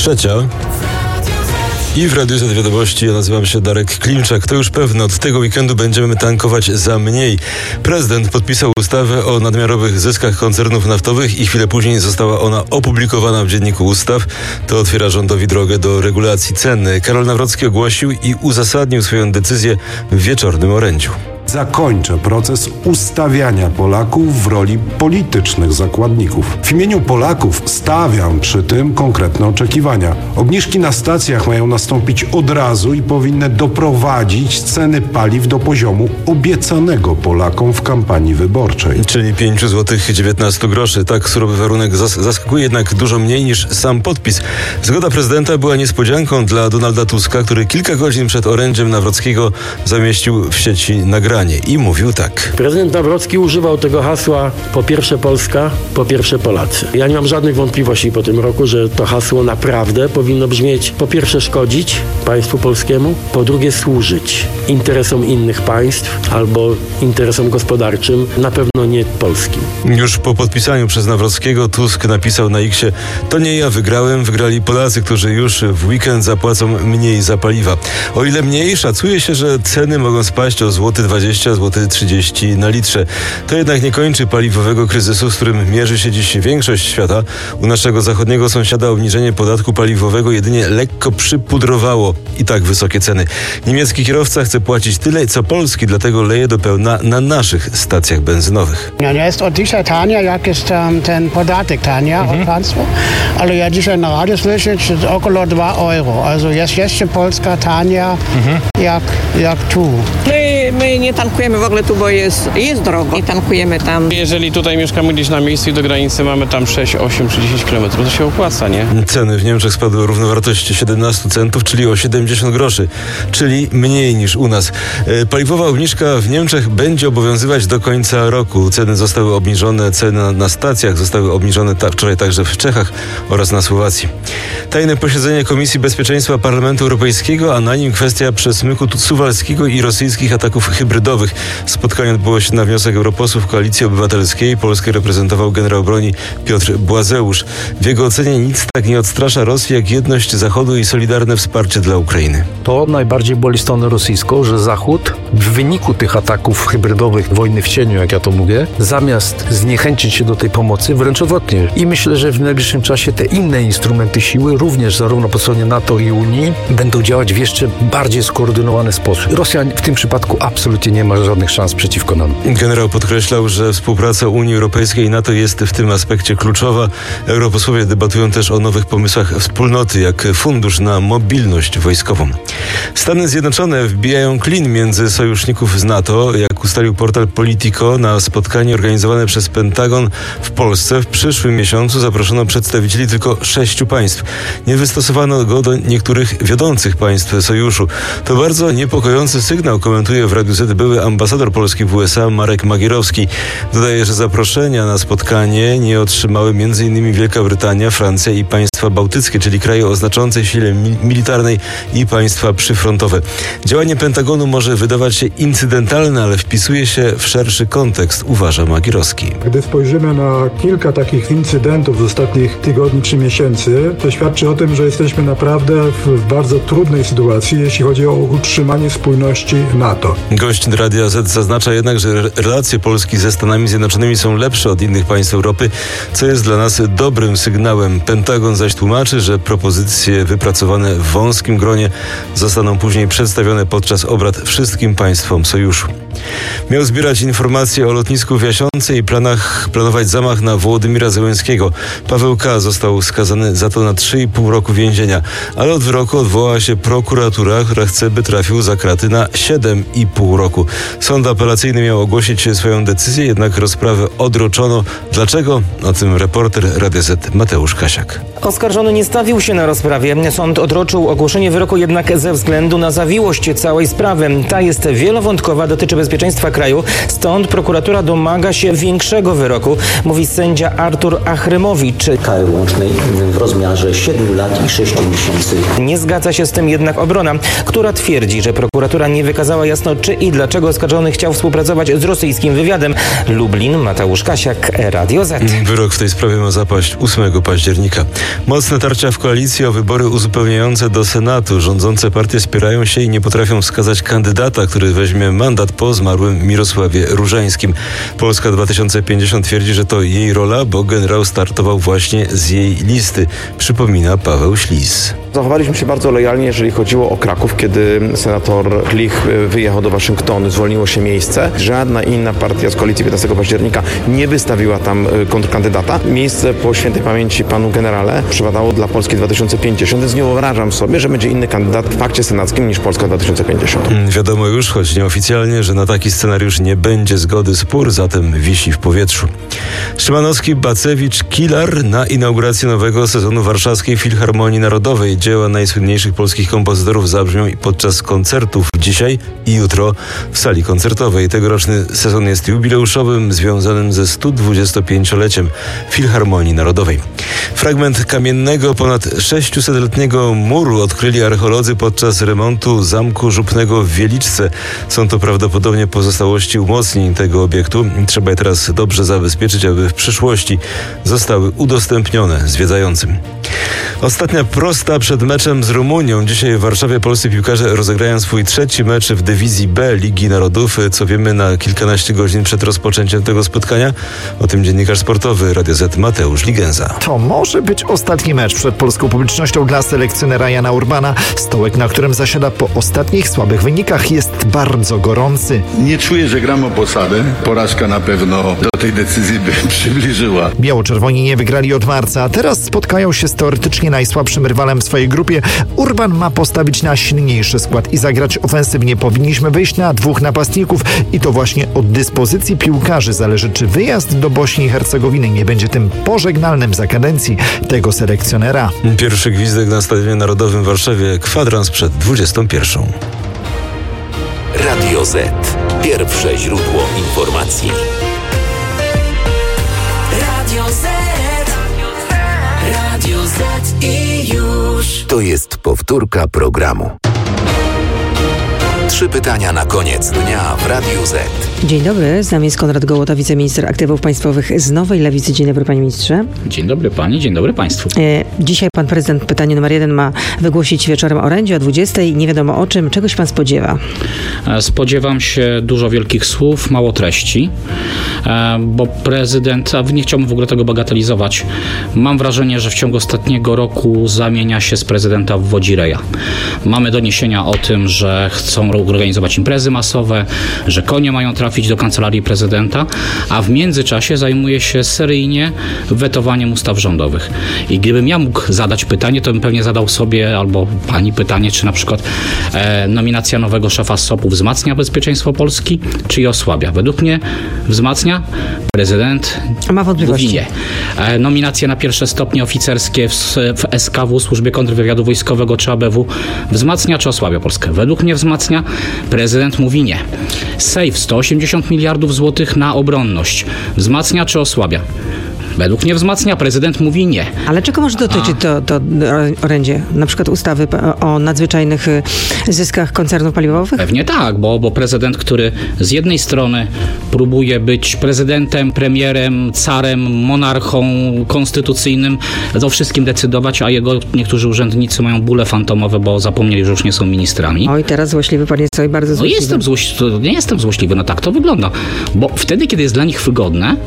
3:00. I w Radiu Z Wiadomości ja nazywam się Darek Klimczak. To już pewne, od tego weekendu będziemy tankować za mniej. Prezydent podpisał ustawę o nadmiarowych zyskach koncernów naftowych i chwilę później została ona opublikowana w Dzienniku Ustaw. To otwiera rządowi drogę do regulacji cen. Karol Nawrocki ogłosił i uzasadnił swoją decyzję w wieczornym orędziu. Zakończę proces ustawiania Polaków w roli politycznych zakładników. W imieniu Polaków stawiam przy tym konkretne oczekiwania. Obniżki na stacjach mają nastąpić od razu i powinny doprowadzić ceny paliw do poziomu obiecanego Polakom w kampanii wyborczej. Czyli 5,19 zł. Tak surowy warunek zaskakuje jednak dużo mniej niż sam podpis. Zgoda prezydenta była niespodzianką dla Donalda Tuska, który kilka godzin przed orędziem Nawrockiego zamieścił w sieci nagranie i mówił tak. Prezydent Nawrocki używał tego hasła: po pierwsze Polska, po pierwsze Polacy. Ja nie mam żadnych wątpliwości po tym roku, że to hasło naprawdę powinno brzmieć: po pierwsze szkodzić państwu polskiemu, po drugie służyć interesom innych państw albo interesom gospodarczym, na pewno nie polskim. Już po podpisaniu przez Nawrockiego Tusk napisał na X-ie: to nie ja wygrałem, wygrali Polacy, którzy już w weekend zapłacą mniej za paliwa. O ile mniej, szacuje się, że ceny mogą spaść o 0,20 zł, 30 zł na litrze. To jednak nie kończy paliwowego kryzysu, z którym mierzy się dziś większość świata. U naszego zachodniego sąsiada obniżenie podatku paliwowego jedynie lekko przypudrowało i tak wysokie ceny. Niemiecki kierowca chce płacić tyle, co polski, dlatego leje do pełna na naszych stacjach benzynowych. Ja, jest od dzisiaj tania, jak jest ten podatek tania od państwa, ale ja dzisiaj na radio słyszę, że około 2 euro. Also jest jeszcze Polska tania jak tu. My nie tankujemy w ogóle tu, bo jest drogo. Nie tankujemy tam. Jeżeli tutaj mieszkamy gdzieś na miejscu i do granicy mamy tam 6, 8 czy 10 km, to się opłaca, nie? Ceny w Niemczech spadły o równowartości 17 centów, czyli o 70 groszy, czyli mniej niż u nas. Paliwowa obniżka w Niemczech będzie obowiązywać do końca roku. Ceny zostały obniżone, ceny na stacjach zostały obniżone wczoraj także w Czechach oraz na Słowacji. Tajne posiedzenie Komisji Bezpieczeństwa Parlamentu Europejskiego, a na nim kwestia przesmyku suwalskiego i rosyjskich ataków hybrydowych. Spotkanie odbyło się na wniosek europosłów Koalicji Obywatelskiej. Polskę reprezentował generał broni Piotr Błazeusz. W jego ocenie nic tak nie odstrasza Rosji jak jedność Zachodu i solidarne wsparcie dla Ukrainy. To najbardziej boli stronę rosyjską, że Zachód w wyniku tych ataków hybrydowych, wojny w cieniu, jak ja to mówię, zamiast zniechęcić się do tej pomocy, wręcz odwrotnie. I myślę, że w najbliższym czasie te inne instrumenty siły, również zarówno po stronie NATO i Unii, będą działać w jeszcze bardziej skoordynowany sposób. Rosja w tym przypadku absolutnie nie ma żadnych szans przeciwko nam. Generał podkreślał, że współpraca Unii Europejskiej i NATO jest w tym aspekcie kluczowa. Europosłowie debatują też o nowych pomysłach wspólnoty, jak fundusz na mobilność wojskową. Stany Zjednoczone wbijają klin między sojuszników z NATO. Jak ustalił portal Politico, na spotkanie organizowane przez Pentagon w Polsce w przyszłym miesiącu zaproszono przedstawicieli tylko 6 państw. Nie wystosowano go do niektórych wiodących państw sojuszu. To bardzo niepokojący sygnał, komentuje w Radiu Z były ambasador Polski w USA Marek Magierowski. Dodaje, że zaproszenia na spotkanie nie otrzymały m.in. Wielka Brytania, Francja i państwa bałtyckie, czyli kraje o znaczącej sile militarnej i państwa przyfrontowe. Działanie Pentagonu może wydawać się incydentalne, ale wpisuje się w szerszy kontekst, uważa Magierowski. Gdy spojrzymy na kilka takich incydentów z ostatnich tygodni czy miesięcy, to świadczy o tym, że jesteśmy naprawdę w bardzo trudnej sytuacji, jeśli chodzi o utrzymanie spójności NATO. Gość Radia Z zaznacza jednak, że relacje Polski ze Stanami Zjednoczonymi są lepsze od innych państw Europy, co jest dla nas dobrym sygnałem. Pentagon zaś tłumaczy, że propozycje wypracowane w wąskim gronie zostaną później przedstawione podczas obrad wszystkim państwom sojuszu. Miał zbierać informacje o lotnisku w Jasionce i planować zamach na Wołodymira Zełenskiego. Paweł K. został skazany za to na 3,5 roku więzienia, ale od wyroku odwołała się prokuratura, która chce, by trafił za kraty na 7,5 roku. Sąd apelacyjny miał ogłosić swoją decyzję, jednak rozprawę odroczono. Dlaczego? O tym reporter Radia Z Mateusz Kasiak. Oskarżony nie stawił się na rozprawie. Sąd odroczył ogłoszenie wyroku jednak ze względu na zawiłość całej sprawy. Ta jest wielowątkowa, dotyczy bezpieczeństwa kraju. Stąd prokuratura domaga się większego wyroku, mówi sędzia Artur Achremowicz. Kary łącznej w rozmiarze 7 lat i 6 miesięcy. Nie zgadza się z tym jednak obrona, która twierdzi, że prokuratura nie wykazała jasno, czy i dlaczego oskarżony chciał współpracować z rosyjskim wywiadem. Lublin, Mateusz Kasiak, Radio Z. Wyrok w tej sprawie ma zapaść 8 października. Mocne tarcia w koalicji o wybory uzupełniające do Senatu. Rządzące partie spierają się i nie potrafią wskazać kandydata, który weźmie mandat po zmarłym Mirosławie Różańskim. Polska 2050 twierdzi, że to jej rola, bo generał startował właśnie z jej listy. Przypomina Paweł Ślis. Zachowaliśmy się bardzo lojalnie, jeżeli chodziło o Kraków, kiedy senator Klich wyjechał do Waszyngtonu, zwolniło się miejsce. Żadna inna partia z koalicji 15 października nie wystawiła tam kontrkandydata. Miejsce po świętej pamięci panu generale przypadało dla Polski 2050, więc nie wyobrażam sobie, że będzie inny kandydat w fakcie senackim niż Polska 2050. Wiadomo już, choć nieoficjalnie, że na taki scenariusz nie będzie zgody. Spór zatem wisi w powietrzu. Szymanowski, Bacewicz, Kilar na inaugurację nowego sezonu Warszawskiej Filharmonii Narodowej. Dzieła najsłynniejszych polskich kompozytorów zabrzmią i podczas koncertów dzisiaj i jutro w sali koncertowej. Tegoroczny sezon jest jubileuszowym, związanym ze 125-leciem Filharmonii Narodowej. Fragment kamiennego, ponad 600-letniego muru odkryli archeolodzy podczas remontu Zamku Żupnego w Wieliczce. Są to prawdopodobnie pozostałości umocnień tego obiektu. Trzeba je teraz dobrze zabezpieczyć, aby w przyszłości zostały udostępnione zwiedzającym. Ostatnia prosta przed meczem z Rumunią. Dzisiaj w Warszawie polscy piłkarze rozegrają swój trzeci mecz w dywizji B Ligi Narodów. Co wiemy na kilkanaście godzin przed rozpoczęciem tego spotkania? O tym dziennikarz sportowy Radio Z Mateusz Ligenza. To może być ostatni mecz przed polską publicznością dla selekcjonera Jana Urbana. Stołek, na którym zasiada po ostatnich słabych wynikach, jest bardzo gorący. Nie czuję, że gram o posadę. Porażka na pewno do tej decyzji by przybliżyła. Biało-czerwoni nie wygrali od marca, a teraz spotkają się z teoretycznie najsłabszym rywalem w swojej grupie. Urban ma postawić na silniejszy skład i zagrać ofensywnie. Powinniśmy wyjść na 2 napastników i to właśnie od dyspozycji piłkarzy zależy, czy wyjazd do Bośni i Hercegowiny nie będzie tym pożegnalnym za kadencji tego selekcjonera. Pierwszy gwizdek na Stadionie Narodowym w Warszawie, kwadrans przed 21. Radio Z. Pierwsze źródło informacji. Radio Z. Radio Z i już. To jest powtórka programu. 3 pytania na koniec dnia w Radiu Z. Dzień dobry, z nami jest Konrad Gołota, wiceminister aktywów państwowych z Nowej Lewicy. Dzień dobry, panie ministrze. Dzień dobry pani, dzień dobry państwu. Dzisiaj pan prezydent, pytanie numer 1, ma wygłosić wieczorem orędzie o 20:00. Nie wiadomo o czym. Czego się pan spodziewa? Spodziewam się dużo wielkich słów, mało treści, bo prezydent, a nie chciałbym w ogóle tego bagatelizować, mam wrażenie, że w ciągu ostatniego roku zamienia się z prezydenta w wodzireja. Mamy doniesienia o tym, że chcą organizować imprezy masowe, że konie mają trafić do kancelarii prezydenta, a w międzyczasie zajmuje się seryjnie wetowaniem ustaw rządowych. I gdybym ja mógł zadać pytanie, to bym pewnie zadał sobie albo pani pytanie, czy na przykład nominacja nowego szefa SOP-u wzmacnia bezpieczeństwo Polski, czy je osłabia. Według mnie wzmacnia, prezydent ma wątpliwości. Nie. Nominacje na pierwsze stopnie oficerskie w SKW, Służbie Kontrwywiadu Wojskowego czy ABW wzmacnia, czy osłabia Polskę? Według mnie wzmacnia, prezydent mówi nie. Sejf 180 miliardów złotych na obronność wzmacnia, czy osłabia? Według mnie wzmacnia, prezydent mówi nie. Ale czego może dotyczyć to orędzie? Na przykład ustawy o nadzwyczajnych zyskach koncernów paliwowych? Pewnie tak, bo prezydent, który z jednej strony próbuje być prezydentem, premierem, carem, monarchą konstytucyjnym, o wszystkim decydować, a jego niektórzy urzędnicy mają bóle fantomowe, bo zapomnieli, że już nie są ministrami. Oj, teraz złośliwy pan jest, bardzo złośliwy. Nie jestem złośliwy, no tak to wygląda. Bo wtedy, kiedy jest dla nich wygodne,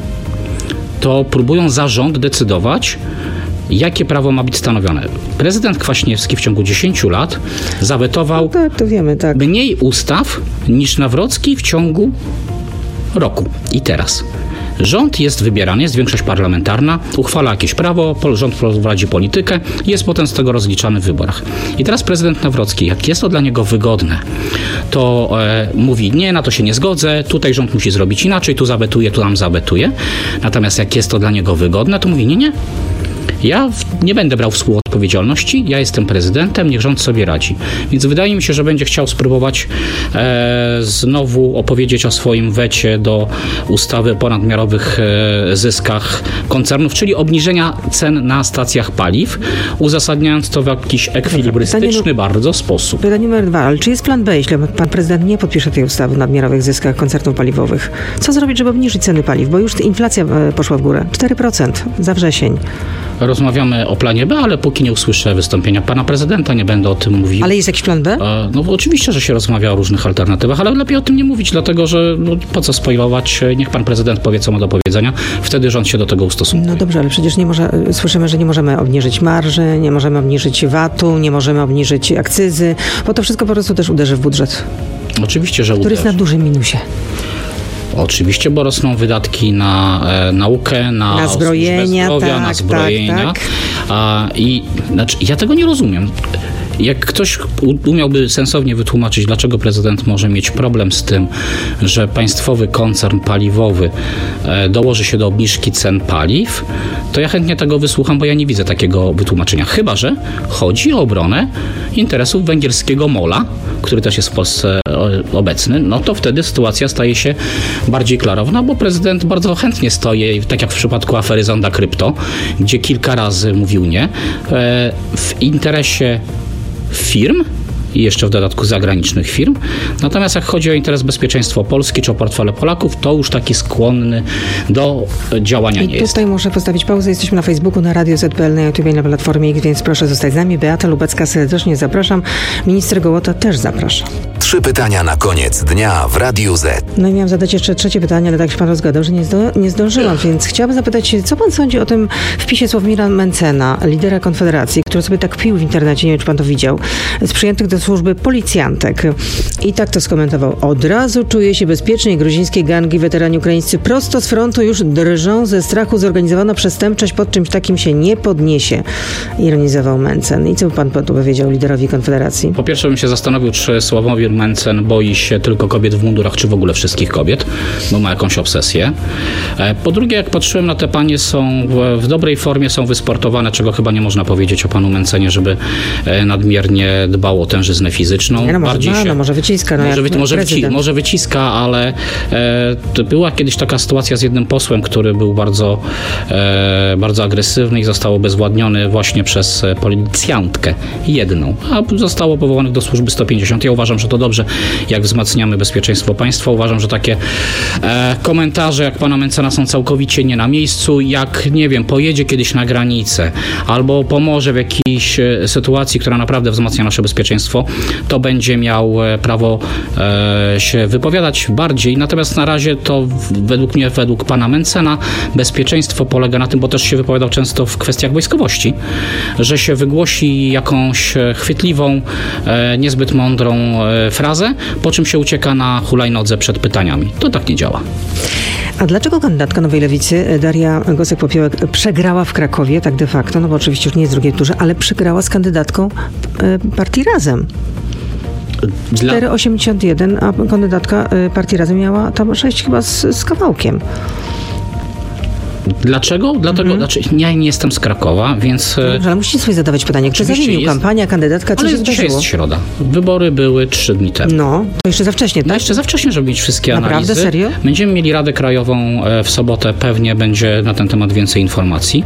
to próbują za rząd decydować, jakie prawo ma być stanowione. Prezydent Kwaśniewski w ciągu 10 lat zawetował to wiemy, tak, mniej ustaw niż Nawrocki w ciągu roku. I teraz rząd jest wybierany, jest większość parlamentarna, uchwala jakieś prawo, rząd prowadzi politykę i jest potem z tego rozliczany w wyborach. I teraz prezydent Nawrocki, jak jest to dla niego wygodne, to mówi, nie, na to się nie zgodzę, tutaj rząd musi zrobić inaczej, tu zawetuje, tu nam zawetuje. Natomiast jak jest to dla niego wygodne, to mówi, nie, Ja nie będę brał współodpowiedzialności, ja jestem prezydentem, niech rząd sobie radzi. Więc wydaje mi się, że będzie chciał spróbować znowu opowiedzieć o swoim wecie do ustawy o ponadmiarowych zyskach koncernów, czyli obniżenia cen na stacjach paliw, uzasadniając to w jakiś ekwilibrystyczny bardzo sposób. Pytanie numer 2. Ale czy jest plan B, jeśli pan prezydent nie podpisze tej ustawy o nadmiarowych zyskach koncernów paliwowych? Co zrobić, żeby obniżyć ceny paliw? Bo już inflacja poszła w górę. 4% za wrzesień. Rozmawiamy o planie B, ale póki nie usłyszę wystąpienia pana prezydenta, nie będę o tym mówił. Ale jest jakiś plan B? No oczywiście, że się rozmawia o różnych alternatywach, ale lepiej o tym nie mówić, dlatego że po co spoilować, niech pan prezydent powie, co ma do powiedzenia, wtedy rząd się do tego ustosuje. No dobrze, ale przecież słyszymy, że nie możemy obniżyć marży, nie możemy obniżyć VAT-u, nie możemy obniżyć akcyzy, bo to wszystko po prostu też uderzy w budżet. Oczywiście, że uderzy. Który jest na dużym minusie. Oczywiście, bo rosną wydatki na naukę, na zbrojenia, zdrowia, na zbrojenia. I ja tego nie rozumiem. Jak ktoś umiałby sensownie wytłumaczyć, dlaczego prezydent może mieć problem z tym, że państwowy koncern paliwowy dołoży się do obniżki cen paliw, to ja chętnie tego wysłucham, bo ja nie widzę takiego wytłumaczenia. Chyba że chodzi o obronę interesów węgierskiego MOL-a, który też jest w Polsce obecny, no to wtedy sytuacja staje się bardziej klarowna, bo prezydent bardzo chętnie stoi, tak jak w przypadku afery Zonda Krypto, gdzie kilka razy mówił nie, w interesie firm i jeszcze w dodatku zagranicznych firm. Natomiast jak chodzi o interes bezpieczeństwa Polski czy o portfele Polaków, to już taki skłonny do działania nie jest. I tutaj muszę postawić pauzę. Jesteśmy na Facebooku, na Radio Z.pl, na YouTube i na platformie X, więc proszę zostać z nami. Beata Lubecka, serdecznie zapraszam. Minister Gołota też zaprasza. 3 pytania na koniec dnia w Radiu Z. No i miałam zadać jeszcze trzecie pytanie, ale tak się pan rozgadał, że nie zdążyłam, więc chciałabym zapytać, co pan sądzi o tym wpisie Sławomira Mentzena, lidera Konfederacji, który sobie tak pił w internecie, nie wiem, czy pan to widział, z przyjętych do służby policjantek. I tak to skomentował. Od razu czuje się bezpiecznie. Gruzińskie gangi, weterani ukraińscy prosto z frontu już drżą ze strachu. Zorganizowana przestępczość pod czymś takim się nie podniesie. Ironizował Mentzen. I co by pan powiedział liderowi Konfederacji? Po pierwsze bym się zastanowił, czy Sławomir Mentzen boi się tylko kobiet w mundurach, czy w ogóle wszystkich kobiet, bo ma jakąś obsesję. Po drugie, jak patrzyłem na te panie, są w dobrej formie, są wysportowane, czego chyba nie można powiedzieć o panu Mentzenie, żeby nadmiernie dbał o tężyznę fizyczną. Nie, może wyciska. Może wyciska, ale była kiedyś taka sytuacja z jednym posłem, który był bardzo, bardzo agresywny i został obezwładniony właśnie przez policjantkę jedną, a zostało powołanych do służby 150. Ja uważam, że to dobrze, jak wzmacniamy bezpieczeństwo państwa. Uważam, że takie komentarze jak pana Mentzena są całkowicie nie na miejscu. Jak, nie wiem, pojedzie kiedyś na granicę albo pomoże w jakiejś sytuacji, która naprawdę wzmacnia nasze bezpieczeństwo, to będzie miał prawo się wypowiadać bardziej. Natomiast na razie to według pana Mentzena bezpieczeństwo polega na tym, bo też się wypowiadał często w kwestiach wojskowości, że się wygłosi jakąś chwytliwą, niezbyt mądrą frazę, po czym się ucieka na hulajnodze przed pytaniami. To tak nie działa. A dlaczego kandydatka Nowej Lewicy, Daria Gosek-Popiołek, przegrała w Krakowie, tak de facto, no bo oczywiście już nie jest w drugiej turze, ale przegrała z kandydatką partii Razem? 4,81, a kandydatka partii Razem miała tam 6 chyba z kawałkiem. Dlaczego? Dlatego, ja nie jestem z Krakowa, więc... Dobrze, ale musicie sobie zadawać pytanie. Kto zawinił? Kampania, kandydatka, co się zdarzyło? Dzisiaj jest środa. Wybory były 3 dni temu. No, to jeszcze za wcześnie, tak? No jeszcze za wcześnie, żeby mieć wszystkie analizy. Naprawdę? Serio? Będziemy mieli Radę Krajową w sobotę. Pewnie będzie na ten temat więcej informacji.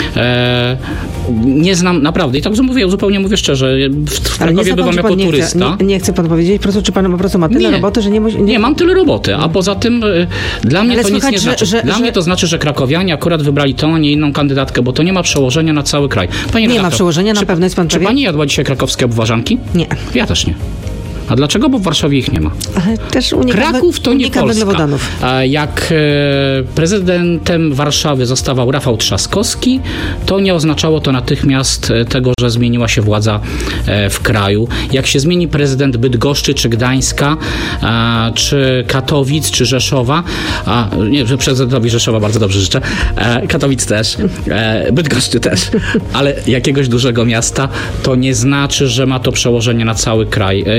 Nie znam, naprawdę. I tak zupełnie mówię szczerze. W Krakowie bywam jako turysta. Nie chce pan powiedzieć, po prostu, czy pan po prostu ma tyle roboty, że nie... Nie, mam tyle roboty. A poza tym dla mnie to nic nie znaczy. Dla mnie to znaczy, że krakowianie akurat wybrali tą, a nie inną kandydatkę, bo to nie ma przełożenia na cały kraj. Nie ma przełożenia, na pewno jest pan pewien? Czy pani jadła dzisiaj krakowskie obwarzanki? Nie. Ja też nie. A dlaczego? Bo w Warszawie ich nie ma. Ale też Kraków to nie Polska. Jak prezydentem Warszawy zostawał Rafał Trzaskowski, to nie oznaczało to natychmiast tego, że zmieniła się władza w kraju. Jak się zmieni prezydent Bydgoszczy, czy Gdańska, czy Katowic, czy Rzeszowa, nie, prezydentowi Rzeszowa bardzo dobrze życzę, Katowic też, Bydgoszczy też, ale jakiegoś dużego miasta, to nie znaczy, że ma to przełożenie na cały kraj. I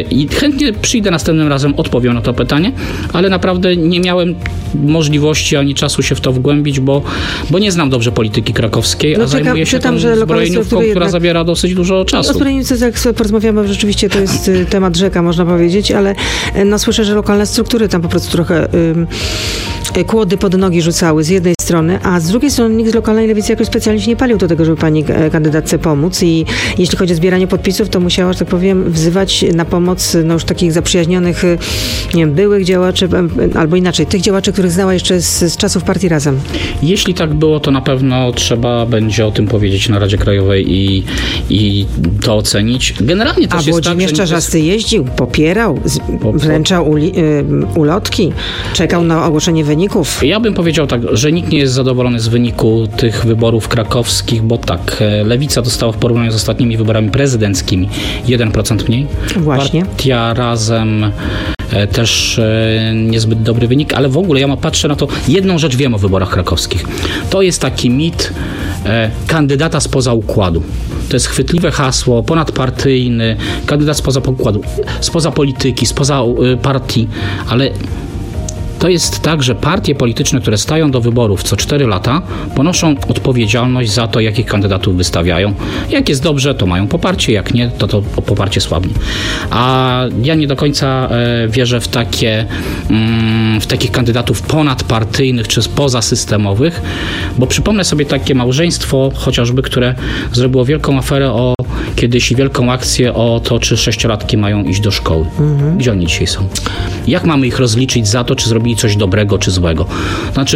Chętnie przyjdę następnym razem, odpowiem na to pytanie, ale naprawdę nie miałem możliwości ani czasu się w to wgłębić, bo nie znam dobrze polityki krakowskiej, a zajmuję się tam zbrojeniówką, która zabiera dosyć dużo czasu. O zbrojeniówce jak porozmawiamy, rzeczywiście to jest temat rzeka, można powiedzieć, ale słyszę, że lokalne struktury tam po prostu trochę kłody pod nogi rzucały z jednej strony, a z drugiej strony nikt z lokalnej lewicy jakoś specjalnie się nie palił do tego, żeby pani kandydatce pomóc i jeśli chodzi o zbieranie podpisów, to musiała, że tak powiem, wzywać na pomoc już takich zaprzyjaźnionych, nie wiem, byłych działaczy, albo inaczej, tych działaczy, których znała jeszcze z czasów partii Razem. Jeśli tak było, to na pewno trzeba będzie o tym powiedzieć na Radzie Krajowej i to ocenić. Generalnie też jest tak, Włodzimierz Czarzasty jeździł, popierał, wręczał ulotki, czekał na ogłoszenie wyników. Ja bym powiedział tak, że nikt nie jest zadowolony z wyniku tych wyborów krakowskich, bo tak, Lewica dostała w porównaniu z ostatnimi wyborami prezydenckimi 1% mniej. Właśnie. Partia Razem też niezbyt dobry wynik, ale w ogóle ja patrzę na to, jedną rzecz wiem o wyborach krakowskich. To jest taki mit kandydata spoza układu. To jest chwytliwe hasło, ponadpartyjny, kandydat spoza układu, spoza polityki, spoza partii, ale to jest tak, że partie polityczne, które stają do wyborów co 4 lata, ponoszą odpowiedzialność za to, jakich kandydatów wystawiają. Jak jest dobrze, to mają poparcie, jak nie, to poparcie słabnie. A ja nie do końca wierzę w takich kandydatów ponadpartyjnych czy pozasystemowych, bo przypomnę sobie takie małżeństwo chociażby, które zrobiło wielką aferę kiedyś wielką akcję o to, czy 6-latki mają iść do szkoły. Gdzie oni dzisiaj są? Jak mamy ich rozliczyć za to, czy zrobili coś dobrego, czy złego? Znaczy,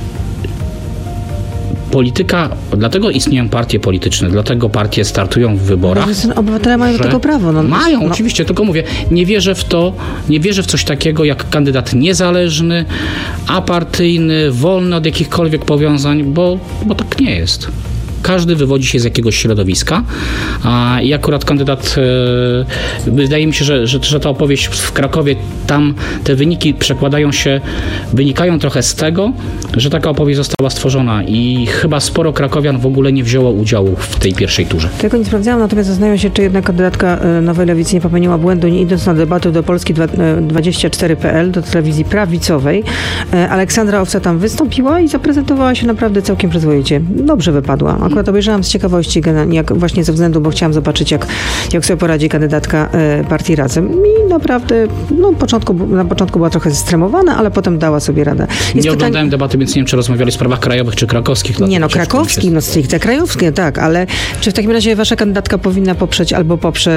polityka, dlatego istnieją partie polityczne, dlatego partie startują w wyborach. Obywatele mają do tego prawo. Mają, oczywiście, tylko mówię, nie wierzę w coś takiego jak kandydat niezależny, apartyjny, wolny od jakichkolwiek powiązań, bo tak nie jest. Każdy wywodzi się z jakiegoś środowiska i akurat kandydat, wydaje mi się, że ta opowieść w Krakowie, tam te wyniki wynikają trochę z tego, że taka opowieść została stworzona i chyba sporo krakowian w ogóle nie wzięło udziału w tej pierwszej turze. Tego nie sprawdzałam, natomiast zastanawiam się, czy jednak kandydatka Nowej Lewicy nie popełniła błędu, nie idąc na debatę do Polski24.pl, do telewizji prawicowej. Aleksandra Owca tam wystąpiła i zaprezentowała się naprawdę całkiem przyzwoicie. Dobrze wypadła. Akurat obejrzałam z ciekawości, jak właśnie ze względu, bo chciałam zobaczyć, jak sobie poradzi kandydatka partii Razem. I naprawdę na początku była trochę zestremowana, ale potem dała sobie radę. Oglądałem debaty, więc nie wiem, czy rozmawiali o sprawach krajowych, czy krakowskich. Krakowskich, stricte krajowskie, tak, ale czy w takim razie wasza kandydatka powinna poprzeć albo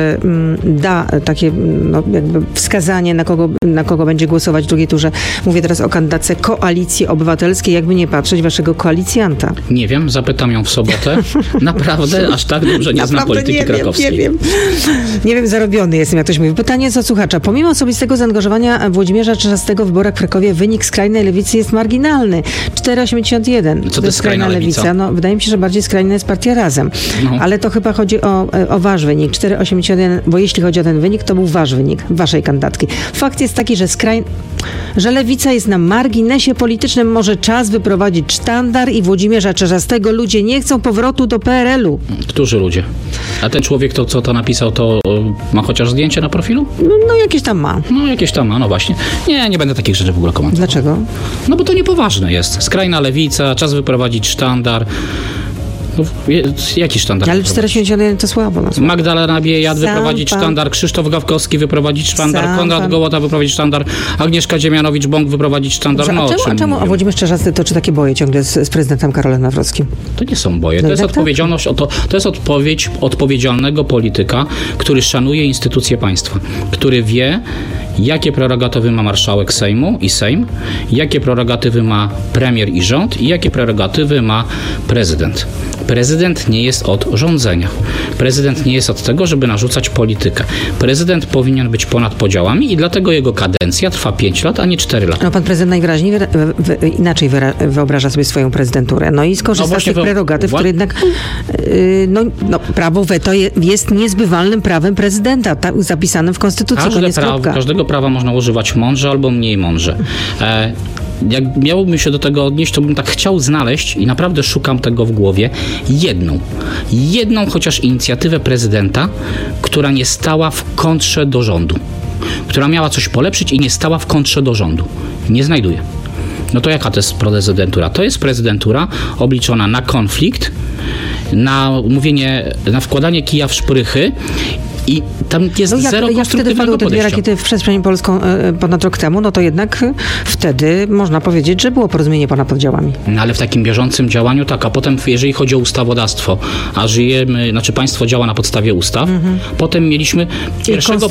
da takie jakby wskazanie, na kogo będzie głosować w drugiej turze? Mówię teraz o kandydatce Koalicji Obywatelskiej, jakby nie patrzeć, waszego koalicjanta. Nie wiem, zapytam ją w sobotę. Naprawdę aż tak dobrze nie znam polityki krakowskiej. Nie wiem, zarobiony jestem, jak ktoś mówi. Pytanie jest od słuchacza. Pomimo osobistego zaangażowania Włodzimierza Czarzastego w wyborach w Krakowie, wynik skrajnej lewicy jest marginalny. 4,81. Co to jest skrajna lewica? Wydaje mi się, że bardziej skrajna jest partia Razem. Ale to chyba chodzi o wasz wynik. 4,81, bo jeśli chodzi o ten wynik, to był wasz wynik, waszej kandydatki. Fakt jest taki, że lewica jest na marginesie politycznym. Może czas wyprowadzić sztandar i Włodzimierza Czarzastego. Ludzie nie chcą powrotu do PRL-u. Którzy ludzie? A ten człowiek, co to napisał, to ma chociaż zdjęcie na profilu? Jakieś tam ma. No właśnie. Nie będę takich rzeczy w ogóle komentował. Dlaczego? Bo to niepoważne jest. Skrajna lewica, czas wyprowadzić sztandar. Jaki sztandar? Ale 4,81 to słabo. Magdalena Biejat wyprowadzić sztandar, Krzysztof Gawkowski wyprowadzić sztandar, Konrad Gołota wyprowadzić sztandar, Agnieszka Dziemianowicz-Bąk wyprowadzić sztandar. Czemu Włodzimierz Czarzasty toczy takie boje ciągle z prezydentem Karolem Nawrockim? To nie są boje. To jest odpowiedzialność to jest odpowiedź odpowiedzialnego polityka, który szanuje instytucje państwa, który wie, jakie prerogatywy ma marszałek Sejmu i Sejm, jakie prerogatywy ma premier i rząd i jakie prerogatywy ma prezydent. Prezydent nie jest od rządzenia. Prezydent nie jest od tego, żeby narzucać politykę. Prezydent powinien być ponad podziałami i dlatego jego kadencja trwa 5 lat, a nie 4 lata. Pan prezydent najwyraźniej inaczej wyobraża sobie swoją prezydenturę. I skorzysta z tych prerogatyw, które jednak prawo weto jest niezbywalnym prawem prezydenta, zapisanym w Konstytucji. Każdego prawa można używać mądrze albo mniej mądrze. Jak miałbym się do tego odnieść, to bym tak chciał znaleźć i naprawdę szukam tego w głowie jedną chociaż inicjatywę prezydenta, która nie stała w kontrze do rządu. która miała coś polepszyć i nie stała w kontrze do rządu. Nie znajduję. No to jaka to jest prezydentura? To jest prezydentura obliczona na konflikt, na mówienie, na wkładanie kija w szprychy i tam jest zero konstruktywnego wtedy padły te 2 podejścia. rakiety w przestrzeń polską ponad rok temu, no to jednak wtedy można powiedzieć, że było porozumienie ponad podziałami. No ale w takim bieżącym działaniu tak, a potem jeżeli chodzi o ustawodawstwo, a państwo działa na podstawie ustaw, potem mieliśmy pierwszego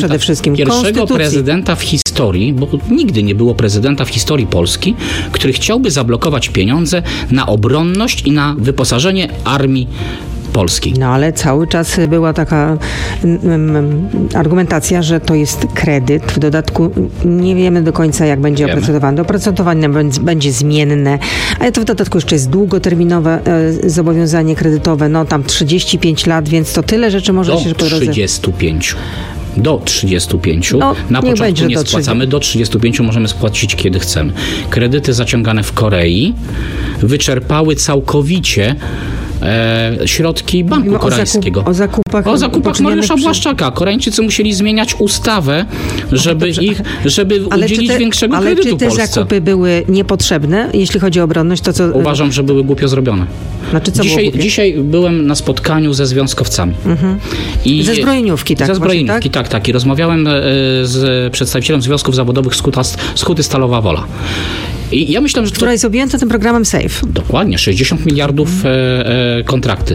prezydenta w historii, bo nigdy nie było prezydenta w historii Polski, który chciałby zablokować pieniądze na obronność i na wyposażenie armii polskiej. No ale cały czas była taka argumentacja, że to jest kredyt. W dodatku nie wiemy do końca, jak będzie oprocentowany. Oprocentowanie będzie zmienne, ale to w dodatku jeszcze jest długoterminowe zobowiązanie kredytowe, no tam 35 lat, więc to tyle rzeczy może się po drodze... Do 35. No, na początku nie spłacamy. Do 35 możemy spłacić, kiedy chcemy. Kredyty zaciągane w Korei wyczerpały całkowicie środki Banku Koreańskiego. O zakupach Mariusza Błaszczaka. Koreańczycy musieli zmieniać ustawę, żeby udzielić większego kredytu Ale czy te Polsce. zakupy były niepotrzebne, jeśli chodzi o obronność? To co... Uważam, że były głupio zrobione. Znaczy, co dzisiaj byłem na spotkaniu ze związkowcami. Ze zbrojeniówki, tak? Ze zbrojeniówki, tak. I rozmawiałem z przedstawicielem związków zawodowych z Huty Stalowa Wola. I ja myślę, że która jest objęta tym programem SAFE. Dokładnie, 60 miliardów kontrakty.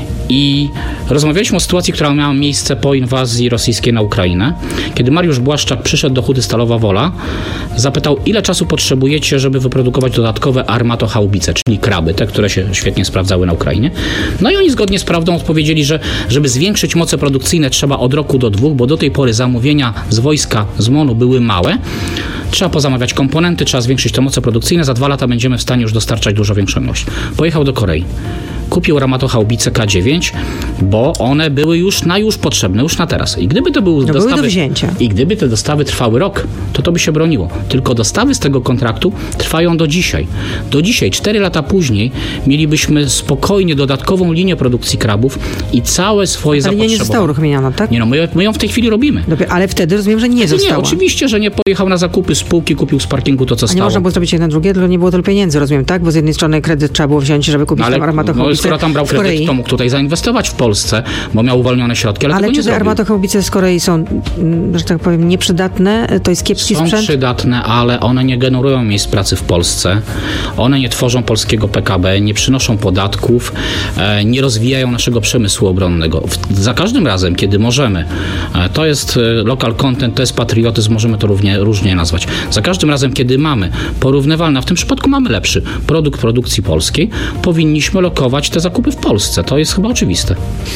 I rozmawialiśmy o sytuacji, która miała miejsce po inwazji rosyjskiej na Ukrainę. Kiedy Mariusz Błaszczak przyszedł do Huty Stalowa Wola, zapytał, ile czasu potrzebujecie, żeby wyprodukować dodatkowe armatochaubice, czyli kraby, te, które się świetnie sprawdzały na Ukrainie. No i oni zgodnie z prawdą odpowiedzieli, że żeby zwiększyć moce produkcyjne trzeba od roku do 2, bo do tej pory zamówienia z wojska, z MON-u były małe. Trzeba pozamawiać komponenty, trzeba zwiększyć te moce produkcyjne. Za 2 lata będziemy w stanie już dostarczać dużo większą ilość. Pojechał do Korei. Kupił armatochaubice K9, bo one były już potrzebne, już na teraz. I gdyby to były dostawy, do wzięcia. I gdyby te dostawy trwały rok, to by się broniło. Tylko dostawy z tego kontraktu trwają do dzisiaj. Do dzisiaj, 4 lata później, mielibyśmy spokojnie dodatkową linię produkcji krabów i całe swoje zapotrzebowanie. Ale nie została uruchomiona, tak? Nie, my ją w tej chwili robimy. Ale wtedy rozumiem, że nie została. Nie, oczywiście, że nie pojechał na zakupy spółki, kupił z parkingu to, co stało. A nie można było zrobić jedno drugie, tylko nie było tyle pieniędzy, rozumiem, tak? Bo z jednej strony kredyt trzeba było wziąć, żeby kupić tam armatochaubice. Skoro tam brał kredyt, to mógł tutaj zainwestować w Polsce, bo miał uwolnione środki, ale tego nie zrobił. Armatochaubice z Korei są, że tak powiem, nieprzydatne, to jest kiepski sprzęt? Są przydatne, ale one nie generują miejsc pracy w Polsce, one nie tworzą polskiego PKB, nie przynoszą podatków, nie rozwijają naszego przemysłu obronnego. Za każdym razem, kiedy możemy, to jest local content, to jest patriotyzm, możemy to różnie nazwać. Za każdym razem, kiedy mamy porównywalny, a w tym przypadku mamy lepszy produkt produkcji polskiej, powinniśmy lokować te zakupy w Polsce. To jest chyba oczywiste.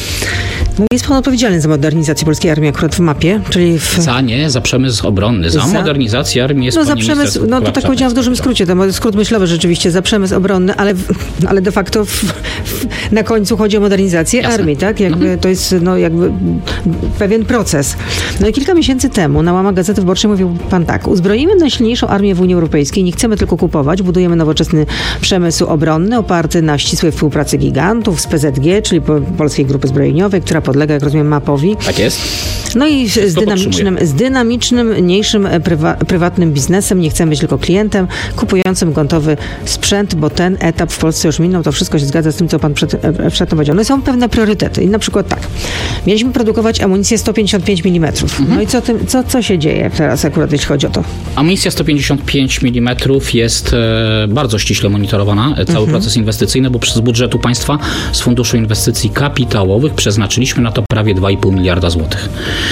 No jest pan odpowiedzialny za modernizację polskiej armii akurat w mapie, czyli za przemysł obronny, za modernizację armii jest za przemysł, no to tak powiedziałam w dużym skrócie, to skrót myślowy rzeczywiście, za przemysł obronny, ale de facto na końcu chodzi o modernizację armii, tak? Jakby to jest jakby pewien proces. No i kilka miesięcy temu na łamach Gazety Wyborczej mówił pan tak: uzbroimy najsilniejszą armię w Unii Europejskiej, nie chcemy tylko kupować, budujemy nowoczesny przemysł obronny oparty na ścisłej współpracy gigantów z PZG, czyli Polskiej Grupy Zbrojeniowej, która podlega, jak rozumiem, MAP-owi. Tak jest. No i z dynamicznym, mniejszym, prywatnym biznesem. Nie chcemy być tylko klientem kupującym gotowy sprzęt, bo ten etap w Polsce już minął. To wszystko się zgadza z tym, co pan przedtem powiedział. No i są pewne priorytety. I na przykład tak. Mieliśmy produkować amunicję 155 mm. No i co się dzieje teraz akurat, jeśli chodzi o to? Amunicja 155 mm jest bardzo ściśle monitorowana. Cały proces inwestycyjny, bo z budżetu państwa, z Funduszu Inwestycji Kapitałowych przeznaczyliśmy na to prawie 2,5 miliarda złotych.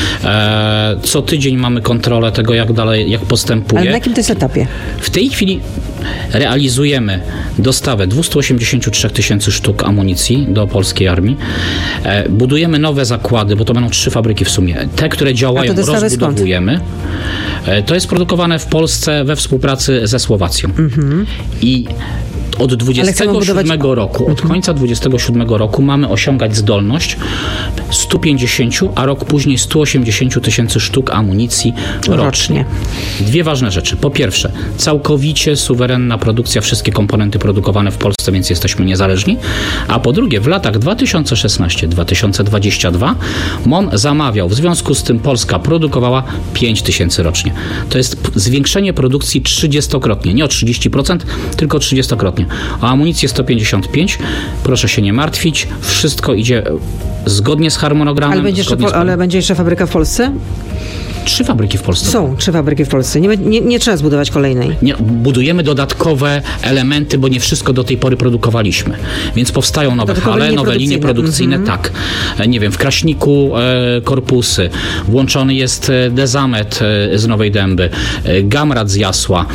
Co tydzień mamy kontrolę tego, jak postępuje. Ale na jakim to jest etapie? W tej chwili realizujemy dostawę 283 tysięcy sztuk amunicji do polskiej armii. Budujemy nowe zakłady, bo to będą 3 fabryki w sumie. Te, które działają, rozbudowujemy. To jest produkowane w Polsce we współpracy ze Słowacją. I od 27 roku, od końca 27 roku mamy osiągać zdolność 150, a rok później 180 tysięcy sztuk amunicji rocznie. Dwie ważne rzeczy. Po pierwsze, całkowicie suwerenna produkcja, wszystkie komponenty produkowane w Polsce, więc jesteśmy niezależni. A po drugie, w latach 2016-2022 MON zamawiał, w związku z tym Polska produkowała 5 tysięcy rocznie. To jest zwiększenie produkcji 30-krotnie, nie o 30%, tylko 30-krotnie. O amunicję 155, proszę się nie martwić, wszystko idzie zgodnie z harmonogramem. Ale będzie jeszcze fabryka w Polsce? 3 fabryki w Polsce. Są 3 fabryki w Polsce. Nie trzeba zbudować kolejnej. Nie, budujemy dodatkowe elementy, bo nie wszystko do tej pory produkowaliśmy. Więc powstają nowe hale, nowe linie produkcyjne. Tak. Nie wiem, w Kraśniku korpusy. Włączony jest Dezamet z Nowej Dęby, Gamrat z Jasła,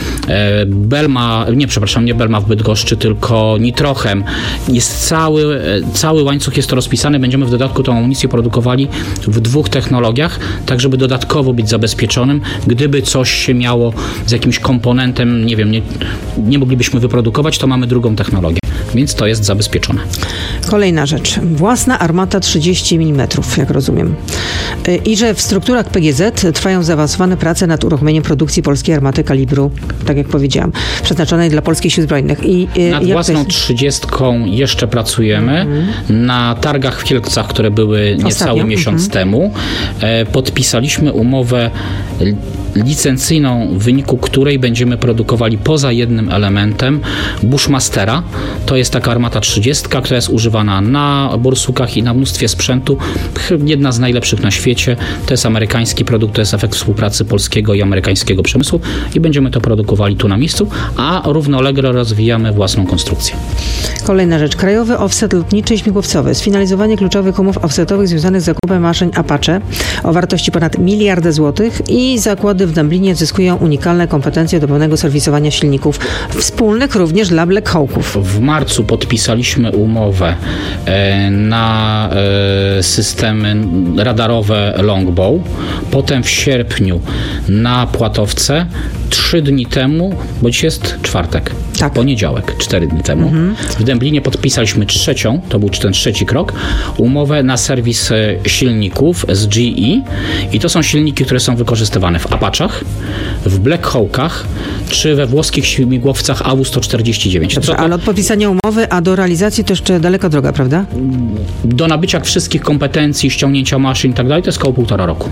nie Belma w Bydgoszczy, tylko Nitrochem. Jest cały łańcuch jest to rozpisany. Będziemy w dodatku tą amunicję produkowali w 2 technologiach, tak żeby dodatkowo być zabezpieczonym. Gdyby coś się miało z jakimś komponentem, nie wiem, nie moglibyśmy wyprodukować, to mamy drugą technologię. Więc to jest zabezpieczone. Kolejna rzecz. Własna armata 30 mm, jak rozumiem. I że w strukturach PGZ trwają zaawansowane prace nad uruchomieniem produkcji polskiej armaty kalibru, tak jak powiedziałam, przeznaczonej dla polskich sił zbrojnych. Nad własną 30 jeszcze pracujemy. Na targach w Kielcach, które były niecały miesiąc temu, podpisaliśmy umowę licencyjną, w wyniku której będziemy produkowali poza jednym elementem Bushmastera. To jest taka armata 30, która jest używana na borsukach i na mnóstwie sprzętu. Jedna z najlepszych na świecie. To jest amerykański produkt, to jest efekt współpracy polskiego i amerykańskiego przemysłu i będziemy to produkowali tu na miejscu, a równolegle rozwijamy własną konstrukcję. Kolejna rzecz. Krajowy offset lotniczy i śmigłowcowy. Sfinalizowanie kluczowych umów offsetowych związanych z zakupem maszyn Apache o wartości ponad 1 miliarda złotych i zakłady w Dęblinie zyskują unikalne kompetencje do pełnego serwisowania silników wspólnych również dla Black Hawków. W marcu podpisaliśmy umowę na systemy radarowe Longbow. Potem w sierpniu na Płatowce. 3 dni temu, bo dziś jest czwartek, poniedziałek, 4 dni temu. W Dęblinie podpisaliśmy trzecią, to był ten trzeci krok, umowę na serwis silników z GE i to są silniki, które są wykorzystywane w Apachach, w Black Hawkach czy we włoskich śmigłowcach AW-149. Dobrze, ale od podpisania umowy, a do realizacji to jeszcze daleka droga, prawda? Do nabycia wszystkich kompetencji, ściągnięcia maszyn i tak dalej, to jest około 1,5 roku.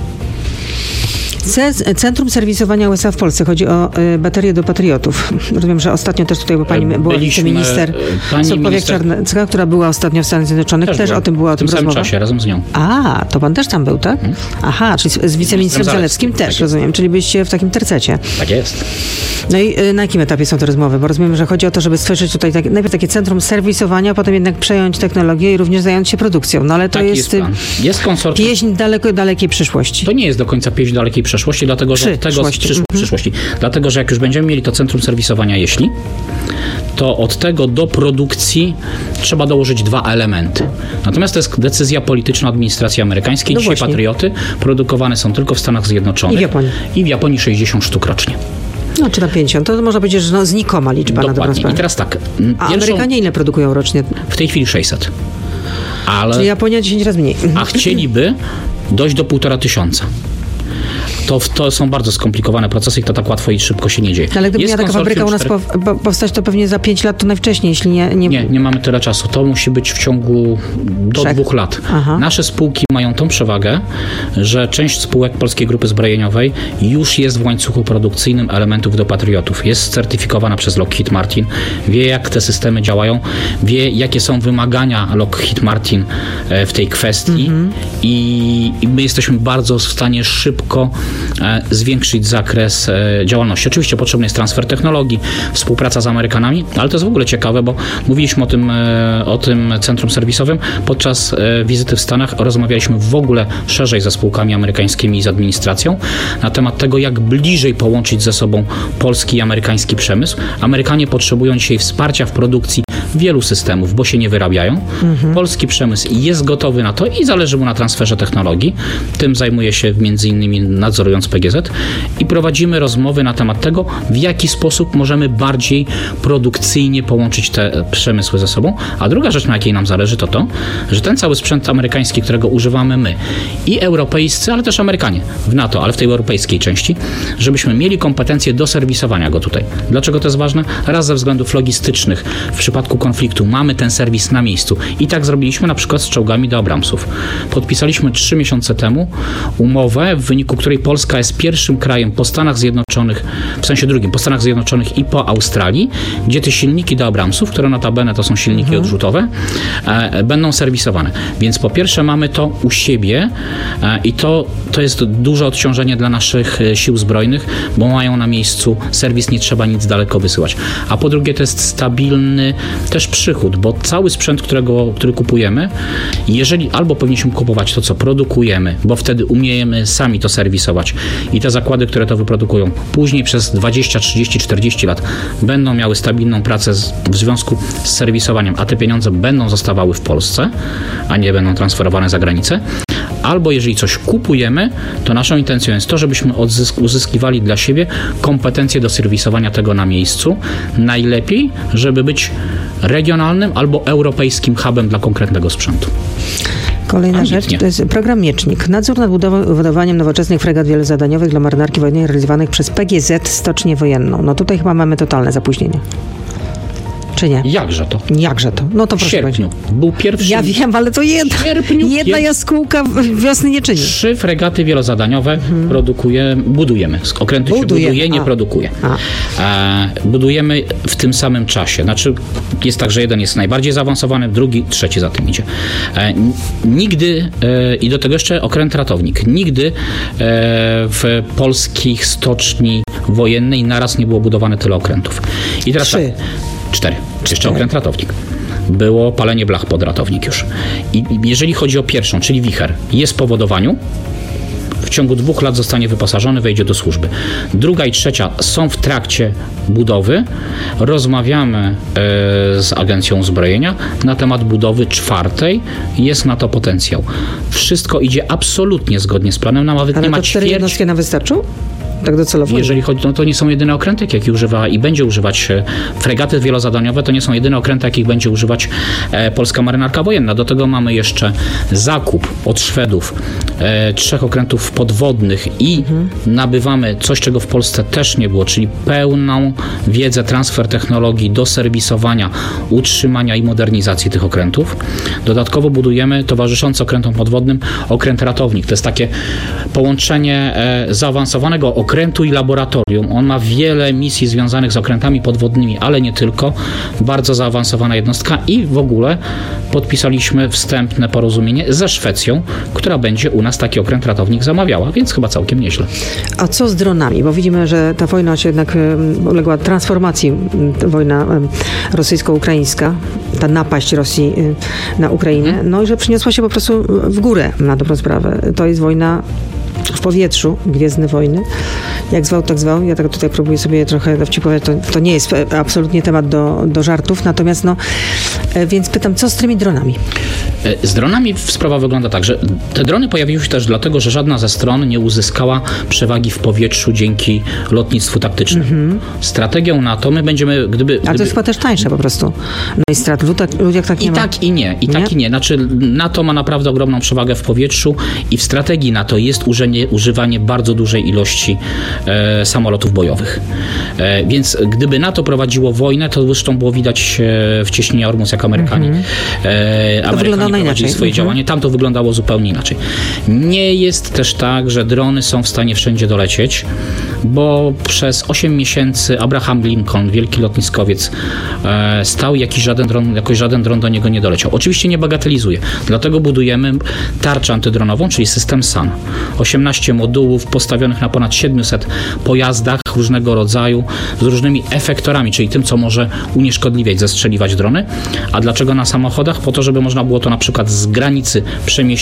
Centrum Serwisowania USA w Polsce. Chodzi o baterie do patriotów. Rozumiem, że ostatnio też tutaj była wiceminister Sokowiak-Czarnecka, która była ostatnio w Stanach Zjednoczonych. Też o tym była o tym rozmowa. W tym samym czasie, razem z nią. A, to pan też tam był, tak? Aha, czyli z wiceministrem Zalewskim też, rozumiem. Czyli byliście w takim tercecie. Tak jest. No i na jakim etapie są te rozmowy? Bo rozumiem, że chodzi o to, żeby stworzyć tutaj najpierw takie centrum serwisowania, potem jednak przejąć technologię i również zająć się produkcją. No ale to jest konsorcjum. Pieśń dalekiej przyszłości. To nie jest do końca pieśń dalekiej przyszłości, dlatego że dlatego, że jak już będziemy mieli to centrum serwisowania, to od tego do produkcji trzeba dołożyć 2 elementy. Natomiast to jest decyzja polityczna administracji amerykańskiej. Dzisiaj patrioty produkowane są tylko w Stanach Zjednoczonych i w Japonii 60 sztuk rocznie. No, czy na 50. To można powiedzieć, że znikoma liczba. Dokładnie. Na dobrą sprawę. I teraz tak. A Amerykanie ile produkują rocznie? W tej chwili 600. Czyli Japonia 10 razy mniej. A chcieliby dojść do 1500. To są bardzo skomplikowane procesy i to tak łatwo i szybko się nie dzieje. Ale gdyby miała taka fabryka u nas powstać, to pewnie za 5 lat to najwcześniej, jeśli nie mamy tyle czasu. To musi być w ciągu do 2 lat. Aha. Nasze spółki mają tą przewagę, że część spółek Polskiej Grupy Zbrojeniowej już jest w łańcuchu produkcyjnym elementów do patriotów. Jest certyfikowana przez Lockheed Martin, wie jak te systemy działają, wie jakie są wymagania Lockheed Martin w tej kwestii i my jesteśmy bardzo w stanie szybko zwiększyć zakres działalności. Oczywiście potrzebny jest transfer technologii, współpraca z Amerykanami, ale to jest w ogóle ciekawe, bo mówiliśmy o tym centrum serwisowym. Podczas wizyty w Stanach rozmawialiśmy w ogóle szerzej ze spółkami amerykańskimi i z administracją na temat tego, jak bliżej połączyć ze sobą polski i amerykański przemysł. Amerykanie potrzebują dzisiaj wsparcia w produkcji wielu systemów, bo się nie wyrabiają. Polski przemysł jest gotowy na to i zależy mu na transferze technologii. Tym zajmuje się między innymi nadzorując PGZ i prowadzimy rozmowy na temat tego, w jaki sposób możemy bardziej produkcyjnie połączyć te przemysły ze sobą. A druga rzecz, na jakiej nam zależy, to, że ten cały sprzęt amerykański, którego używamy my i europejscy, ale też Amerykanie w NATO, ale w tej europejskiej części, żebyśmy mieli kompetencje do serwisowania go tutaj. Dlaczego to jest ważne? Raz ze względów logistycznych. W przypadku konfliktu mamy ten serwis na miejscu. I tak zrobiliśmy na przykład z czołgami do Abramsów. Podpisaliśmy 3 miesiące temu umowę, w wyniku której Polska jest pierwszym krajem po Stanach Zjednoczonych, w sensie drugim, po Stanach Zjednoczonych i po Australii, gdzie te silniki do Abramsów, które notabene to są silniki odrzutowe, będą serwisowane. Więc po pierwsze mamy to u siebie i to jest duże odciążenie dla naszych sił zbrojnych, bo mają na miejscu serwis, nie trzeba nic daleko wysyłać. A po drugie to jest stabilny też przychód, bo cały sprzęt, który kupujemy, jeżeli albo powinniśmy kupować to, co produkujemy, bo wtedy umiemy sami to serwisować i te zakłady, które to wyprodukują, później przez 20, 30, 40 lat będą miały stabilną pracę w związku z serwisowaniem, a te pieniądze będą zostawały w Polsce, a nie będą transferowane za granicę. Albo jeżeli coś kupujemy, to naszą intencją jest to, żebyśmy uzyskiwali dla siebie kompetencje do serwisowania tego na miejscu. Najlepiej, żeby być regionalnym albo europejskim hubem dla konkretnego sprzętu. Kolejna rzecz to jest program Miecznik. Nadzór nad budowaniem nowoczesnych fregat wielozadaniowych dla marynarki wojennej realizowanych przez PGZ Stocznię Wojenną. No tutaj chyba mamy totalne zapóźnienie. Czy nie? Jakże to? No to w sierpniu. Był pierwszy... Ja wiem, ale to jedna jaskółka wiosny nie czyni. 3 fregaty wielozadaniowe budujemy. Okręty się buduje, nie produkuje. Budujemy w tym samym czasie. Znaczy jest tak, że jeden jest najbardziej zaawansowany, drugi, trzeci za tym idzie. Nigdy, i do tego jeszcze okręt ratownik, nigdy w polskich stoczni wojennej naraz nie było budowane tyle okrętów. I teraz 4. Jeszcze okręt ratownik. Było palenie blach pod ratownik już. I jeżeli chodzi o pierwszą, czyli wicher, jest po wodowaniu, w ciągu 2 lat zostanie wyposażony, wejdzie do służby. Druga i trzecia są w trakcie budowy. Rozmawiamy z Agencją Uzbrojenia na temat budowy 4. Jest na to potencjał. Wszystko idzie absolutnie zgodnie z planem. Nawet nie ma 4 jednostki nam wystarczą? Tak docelowo. Jeżeli chodzi, to nie są jedyne okręty, jakie używa i będzie używać fregaty wielozadaniowe, to nie są jedyne okręty, jakich będzie używać polska marynarka wojenna. Do tego mamy jeszcze zakup od Szwedów 3 okrętów podwodnych i nabywamy coś, czego w Polsce też nie było, czyli pełną wiedzę, transfer technologii do serwisowania, utrzymania i modernizacji tych okrętów. Dodatkowo budujemy, towarzyszący okrętom podwodnym, okręt ratownik. To jest takie połączenie zaawansowanego okrętu i laboratorium. On ma wiele misji związanych z okrętami podwodnymi, ale nie tylko. Bardzo zaawansowana jednostka i w ogóle podpisaliśmy wstępne porozumienie ze Szwecją, która będzie u nas taki okręt ratownik zamawiała, więc chyba całkiem nieźle. A co z dronami? Bo widzimy, że ta wojna się jednak uległa transformacji, wojna rosyjsko-ukraińska, ta napaść Rosji na Ukrainę, no i że przyniosła się po prostu w górę na dobrą sprawę. To jest wojna w powietrzu, Gwiezdne Wojny. Jak zwał, tak zwał. Ja tak tutaj próbuję sobie trochę dowcipować. To nie jest absolutnie temat do żartów. Natomiast więc pytam, co z tymi dronami? Z dronami sprawa wygląda tak, że te drony pojawiły się też dlatego, że żadna ze stron nie uzyskała przewagi w powietrzu dzięki lotnictwu taktycznemu. Strategią NATO my będziemy, Ale to jest chyba też tańsze po prostu. No i strat w ludziach tak nie ma. Tak i nie. I nie. Znaczy NATO ma naprawdę ogromną przewagę w powietrzu i w strategii NATO jest używanie bardzo dużej ilości samolotów bojowych. Więc gdyby NATO prowadziło wojnę, to zresztą było widać w cieśninie Ormus, jak Amerykanie prowadzili swoje działanie. Tam to wyglądało zupełnie inaczej. Nie jest też tak, że drony są w stanie wszędzie dolecieć, bo przez 8 miesięcy Abraham Lincoln, wielki lotniskowiec, stał, jakoś żaden dron do niego nie doleciał. Oczywiście nie bagatelizuję. Dlatego budujemy tarczę antydronową, czyli system SAN. 18 modułów postawionych na ponad 700 pojazdach różnego rodzaju, z różnymi efektorami, czyli tym, co może unieszkodliwiać, zestrzeliwać drony. A dlaczego na samochodach? Po to, żeby można było to na przykład z granicy przemieścić